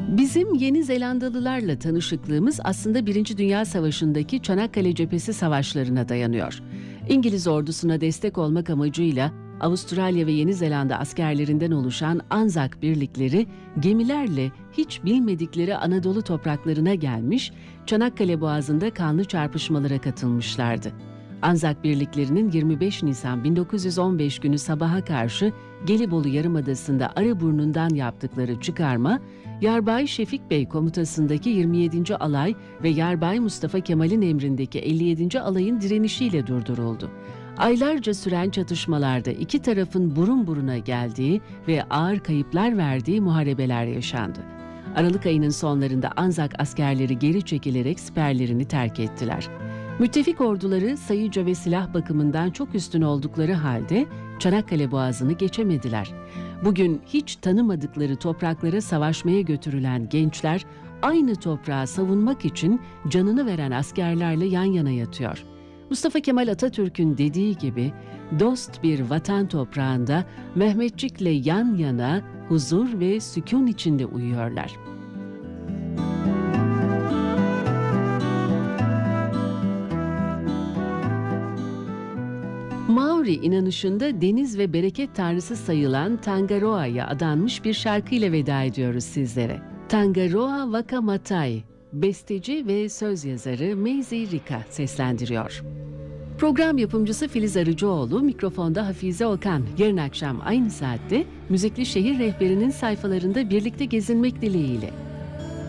Bizim Yeni Zelandalılarla tanışıklığımız aslında Birinci Dünya Savaşı'ndaki Çanakkale Cephesi savaşlarına dayanıyor. İngiliz ordusuna destek olmak amacıyla Avustralya ve Yeni Zelanda askerlerinden oluşan Anzak birlikleri gemilerle hiç bilmedikleri Anadolu topraklarına gelmiş, Çanakkale Boğazı'nda kanlı çarpışmalara katılmışlardı. Anzak birliklerinin 25 Nisan 1915 günü sabaha karşı Gelibolu Yarımadası'nda Arıburnu'ndan yaptıkları çıkarma, Yarbay Şefik Bey komutasındaki 27. Alay ve Yarbay Mustafa Kemal'in emrindeki 57. Alayın direnişiyle durduruldu. Aylarca süren çatışmalarda iki tarafın burun buruna geldiği ve ağır kayıplar verdiği muharebeler yaşandı. Aralık ayının sonlarında Anzak askerleri geri çekilerek siperlerini terk ettiler. Müttefik orduları sayıca ve silah bakımından çok üstün oldukları halde Çanakkale Boğazı'nı geçemediler. Bugün hiç tanımadıkları topraklara savaşmaya götürülen gençler aynı toprağı savunmak için canını veren askerlerle yan yana yatıyor. Mustafa Kemal Atatürk'ün dediği gibi dost bir vatan toprağında Mehmetçik'le yan yana huzur ve sükun içinde uyuyorlar. Maori inanışında deniz ve bereket tanrısı sayılan Tangaroa'ya adanmış bir şarkıyla veda ediyoruz sizlere. Tangaroa Waka Matai, besteci ve söz yazarı Maisie Rika seslendiriyor. Program yapımcısı Filiz Arıcıoğlu, mikrofonda Hafize Okan. Yarın akşam aynı saatte Müzikli Şehir Rehberi'nin sayfalarında birlikte gezinmek dileğiyle.